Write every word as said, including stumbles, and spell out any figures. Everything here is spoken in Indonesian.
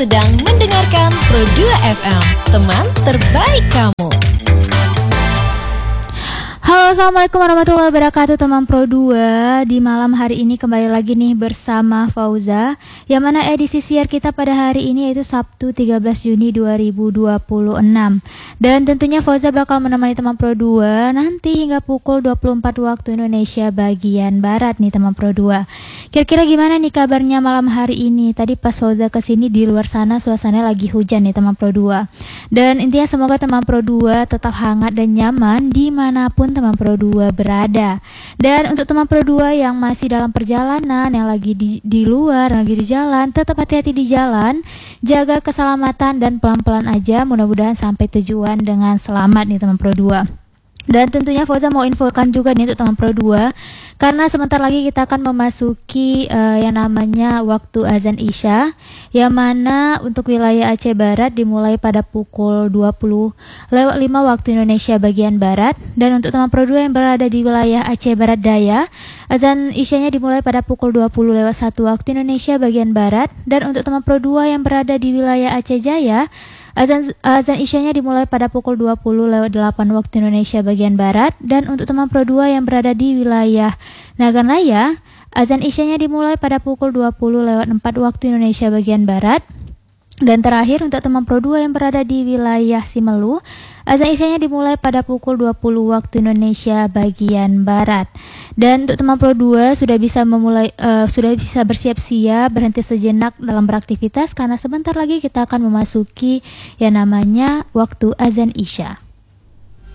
sedang mendengarkan Pro dua F M, teman terbaik kamu. Halo, assalamualaikum warahmatullahi wabarakatuh teman Pro dua. Di malam hari ini kembali lagi nih bersama Fauza, yang mana edisi siar kita pada hari ini yaitu Sabtu tiga belas Juni dua ribu dua puluh enam. Dan tentunya Fauza bakal menemani teman Pro dua nanti hingga pukul dua puluh empat waktu Indonesia bagian Barat nih teman Pro dua. Kira-kira gimana nih kabarnya malam hari ini? Tadi pas Fauza kesini di luar sana suasana lagi hujan nih teman Pro dua. Dan intinya semoga teman Pro dua tetap hangat dan nyaman dimanapun teman Pro dua berada. Dan untuk teman Pro dua yang masih dalam perjalanan, yang lagi di, di luar, lagi di jalan, tetap hati-hati di jalan, jaga keselamatan dan pelan-pelan aja, mudah-mudahan sampai tujuan dengan selamat nih teman Pro dua. Dan tentunya Fauza mau infokan juga nih untuk teman Pro dua, karena sebentar lagi kita akan memasuki uh, yang namanya waktu azan Isya, yang mana untuk wilayah Aceh Barat dimulai pada pukul dua puluh lewat lima waktu Indonesia bagian Barat. Dan untuk teman Pro dua yang berada di wilayah Aceh Barat Daya, azan Isyanya dimulai pada pukul dua puluh lewat satu waktu Indonesia bagian Barat. Dan untuk teman Pro dua yang berada di wilayah Aceh Jaya, Azan, azan Isyanya dimulai pada pukul dua puluh lewat delapan waktu Indonesia bagian Barat. Dan untuk teman Pro dua yang berada di wilayah Nagan Raya, azan Isyanya dimulai pada pukul dua puluh lewat empat waktu Indonesia bagian Barat. Dan terakhir untuk teman Pro dua yang berada di wilayah Simelu, azan Isyanya dimulai pada pukul dua puluh waktu Indonesia bagian Barat. Dan untuk teman Pro dua sudah bisa memulai uh, sudah bisa bersiap-siap, berhenti sejenak dalam beraktivitas, karena sebentar lagi kita akan memasuki yang namanya waktu azan Isya.